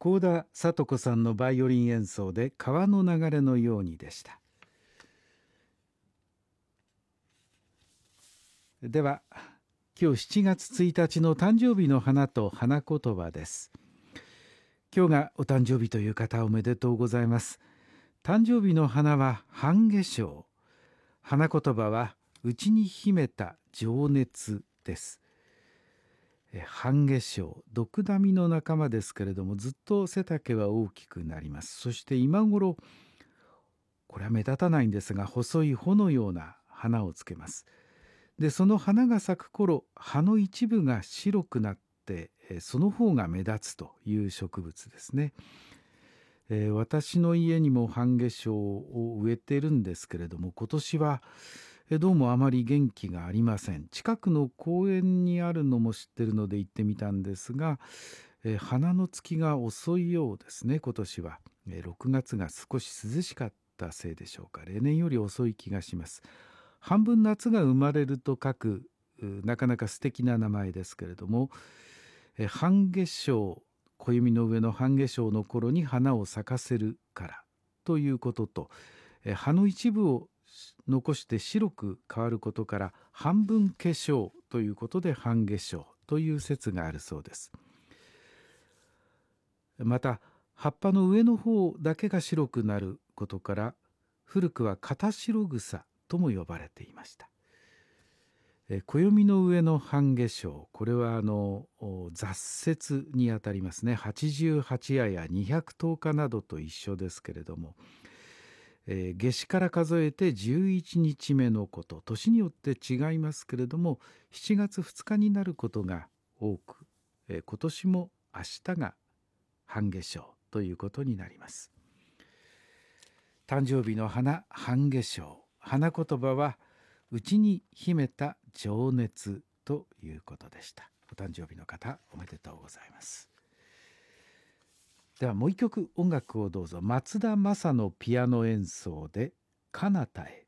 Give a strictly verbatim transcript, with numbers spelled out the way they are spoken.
幸田聡子さんのバイオリン演奏で川の流れのようにでした。では今日しちがつついたちの誕生日の花と花言葉です。今日がお誕生日という方おめでとうございます。誕生日の花は半夏生、花言葉は内に秘めた情熱です。半夏生、ドクダミの仲間ですけれども、ずっと背丈は大きくなります。そして今頃、これは目立たないんですが、細い穂のような花をつけます。で、その花が咲く頃、葉の一部が白くなって、その方が目立つという植物ですね。えー、私の家にも半夏生を植えてるんですけれども、今年はどうもあまり元気がありません。近くの公園にあるのも知ってるので行ってみたんですが、えー、花のつきが遅いようですね。今年は、えー、ろくがつが少し涼しかったせいでしょうか。例年より遅い気がします。半分夏が生まれると書くなかなか素敵な名前ですけれども、えー、半夏生、暦の上の半夏生の頃に花を咲かせるからということと、えー、葉の一部を残して白く変わることから半分化粧ということで半夏生という説があるそうです。また葉っぱの上の方だけが白くなることから古くは片白草とも呼ばれていました。え暦の上の半夏生、これはあの雑節にあたりますね。はちじゅうはち夜やにひゃくとおかなどと一緒ですけれども、えー、夏至から数えてじゅういちにちめのこと、年によって違いますけれどもしちがつふつかになることが多く、えー、今年も明日が半夏生ということになります。誕生日の花、半夏生、花言葉は内に秘めた情熱ということでした。お誕生日の方おめでとうございます。ではもう一曲音楽をどうぞ。松田正のピアノ演奏で彼方へ。